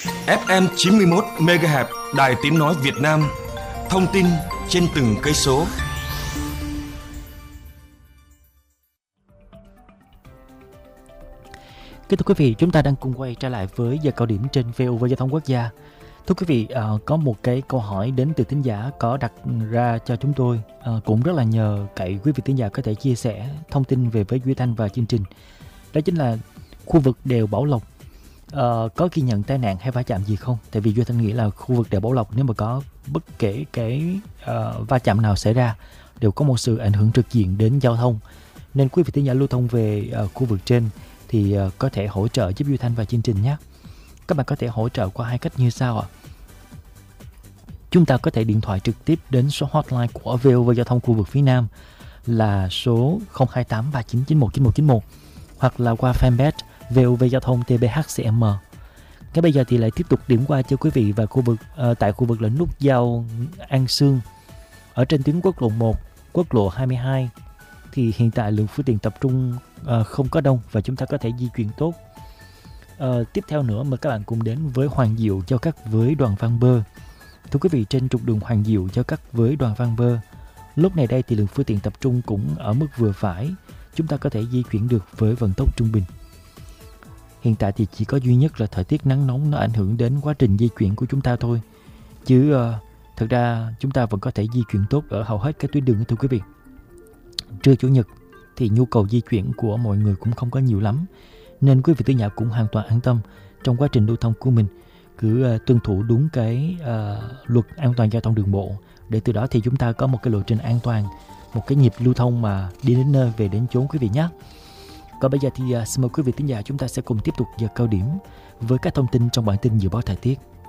FM 91 MHz Đài Tiếng nói Việt Nam. Thông tin trên từng cây số. Kính thưa quý vị, chúng ta đang cùng quay trở lại với giờ cao điểm trên VOV Giao thông Quốc gia. Thưa quý vị, có một cái câu hỏi đến từ thính giả có đặt ra cho chúng tôi, cũng rất là nhờ cậy quý vị thính giả có thể chia sẻ thông tin về với Duy Thanh và chương trình. Đó chính là khu vực đèo Bảo Lộc có ghi nhận tai nạn hay va chạm gì không? Tại vì Duy Thanh nghĩ là khu vực đèo Bảo Lộc nếu mà có bất kể cái va chạm nào xảy ra đều có một sự ảnh hưởng trực diện đến giao thông. Nên quý vị thính giả lưu thông về khu vực trên thì có thể hỗ trợ giúp Duy Thanh và chương trình nhé. Các bạn có thể hỗ trợ qua hai cách như sau ạ. Chúng ta có thể điện thoại trực tiếp đến số hotline của VOV Giao thông khu vực phía Nam là số 028 3991 9191 hoặc là qua fanpage VOV Giao thông TBHCM. Ngay bây giờ thì lại tiếp tục điểm qua cho quý vị và khu vực tại khu vực lẫn nút giao An Sương ở trên tuyến quốc lộ 1, quốc lộ 22 thì hiện tại lượng phương tiện tập trung không có đông và chúng ta có thể di chuyển tốt. Tiếp theo nữa mời các bạn cùng đến với Hoàng Diệu giao cắt với Đoàn Văn Bơ. Thưa quý vị, trên trục đường Hoàng Diệu giao cắt với Đoàn Văn Bơ, lúc này đây thì lượng phương tiện tập trung cũng ở mức vừa phải, chúng ta có thể di chuyển được với vận tốc trung bình. Hiện tại thì chỉ có duy nhất là thời tiết nắng nóng nó ảnh hưởng đến quá trình di chuyển của chúng ta thôi, chứ thực ra chúng ta vẫn có thể di chuyển tốt ở hầu hết các tuyến đường. Thưa quý vị, trưa chủ nhật thì nhu cầu di chuyển của mọi người cũng không có nhiều lắm, nên quý vị thính giả cũng hoàn toàn an tâm trong quá trình lưu thông của mình. Cứ tuân thủ đúng cái luật an toàn giao thông đường bộ, để từ đó thì chúng ta có một cái lộ trình an toàn, một cái nhịp lưu thông mà đi đến nơi về đến chốn quý vị nhé. Còn bây giờ thì xin mời quý vị thính giả chúng ta sẽ cùng tiếp tục giờ cao điểm với các thông tin trong bản tin dự báo thời tiết.